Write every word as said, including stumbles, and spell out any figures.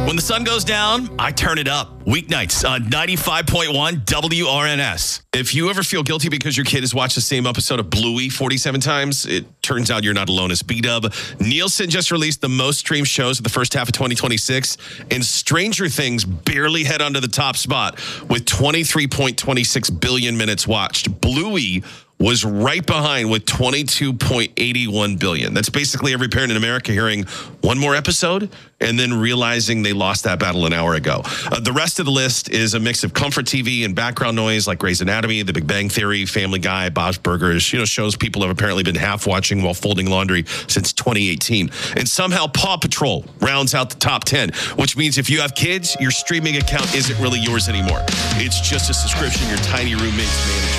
When the sun goes down, I turn it up. Weeknights on ninety-five point one W R N S. If you ever feel guilty because your kid has watched the same episode of Bluey forty-seven times, it turns out you're not alone. As B-Dub, Nielsen just released the most streamed shows of the first half of twenty twenty-six, and Stranger Things barely head onto the top spot with twenty-three point two six billion minutes watched. Bluey was right behind with twenty-two point eight one billion. That's basically every parent in America hearing one more episode and then realizing they lost that battle an hour ago. Uh, the rest of the list is a mix of comfort T V and background noise like Grey's Anatomy, The Big Bang Theory, Family Guy, Bob's Burgers, you know, shows people have apparently been half watching while folding laundry since twenty eighteen. And somehow Paw Patrol rounds out the top ten, which means if you have kids, your streaming account isn't really yours anymore. It's just a subscription your tiny roommates manage.